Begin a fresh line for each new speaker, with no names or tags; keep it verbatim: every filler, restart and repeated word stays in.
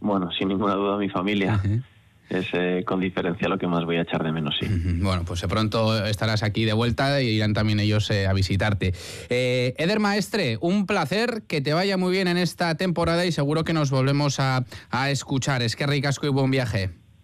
Bueno, sin ninguna duda mi familia.
Uh-huh.
Es eh, con diferencia lo que más voy a echar de menos, sí.
Bueno, pues de pronto estarás aquí de vuelta y irán también ellos eh, a visitarte. Eh, Eder Maestre, un placer, que te vaya muy bien en esta temporada y seguro que nos volvemos a, a escuchar. Es que ricasco y buen viaje.